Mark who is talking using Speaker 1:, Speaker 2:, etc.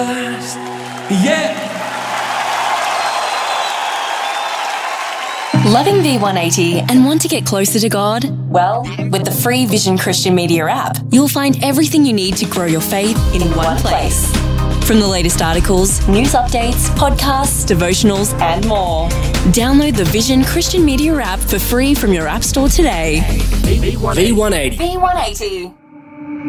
Speaker 1: Yeah.
Speaker 2: Loving V180 and want to get closer to God? Well, with the free Vision Christian Media app, you'll find everything you need to grow your faith in one place. From the latest articles, news updates, podcasts, devotionals, and more. Download the Vision Christian Media app for free from your app store today.
Speaker 1: V180.
Speaker 2: V180.